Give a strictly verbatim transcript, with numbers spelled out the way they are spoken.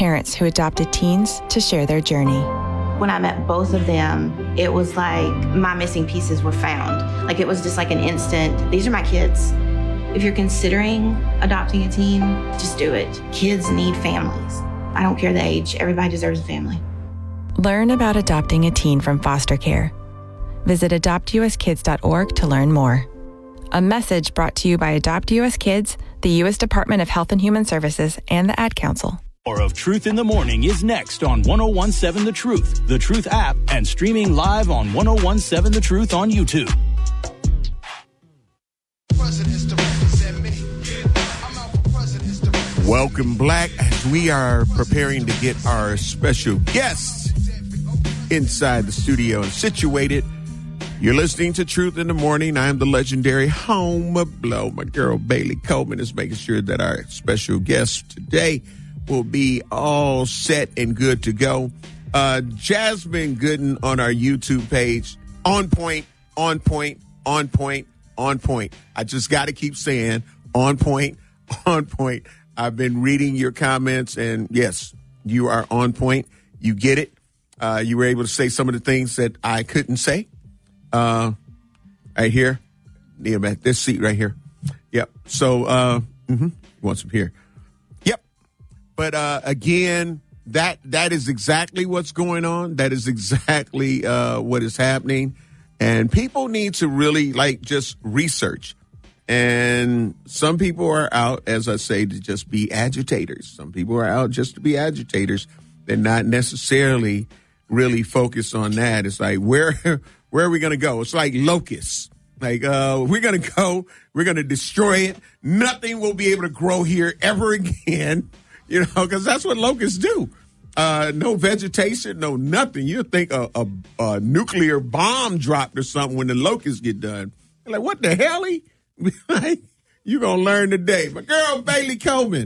parents who adopted teens to share their journey. When I met both of them, it was like my missing pieces were found. Like it was just like an instant, these are my kids. If you're considering adopting a teen, just do it. Kids need families. I don't care the age, everybody deserves a family. Learn about adopting a teen from foster care. Visit adopt u s kids dot org to learn more. A message brought to you by Adopt U S Kids, the U S Department of Health and Human Services, and the Ad Council. More of Truth in the Morning is next on one oh one seven The Truth, The Truth app, and streaming live on one oh one seven The Truth on YouTube. Welcome, Black, as we are preparing to get our special guests inside the studio and situated. You're listening to Truth in the Morning. I'm the legendary Home Blow. My girl Bailey Coleman is making sure that our special guest today will be all set and good to go. Uh, Jasmine Gooden on our YouTube page. On point, on point, on point, on point. I just got to keep saying on point, on point. I've been reading your comments, and yes, you are on point. You get it. Uh, you were able to say some of the things that I couldn't say. Uh, right here. Yeah, man, this seat right here. Yep. So, uh, mm-hmm. You want some here? Yep. But, uh, again, that, that is exactly what's going on. That is exactly, uh, what is happening. And people need to really, like, just research. And some people are out, as I say, to just be agitators. Some people are out just to be agitators. They're not necessarily really focused on that. It's like, where... Where are we going to go? It's like locusts. Like, uh, we're going to go. We're going to destroy it. Nothing will be able to grow here ever again, you know, because that's what locusts do. Uh, no vegetation, no nothing. You'd think a, a, a nuclear bomb dropped or something when the locusts get done. You're like, what the hell? You're going to learn today. My girl, Bailey Coleman.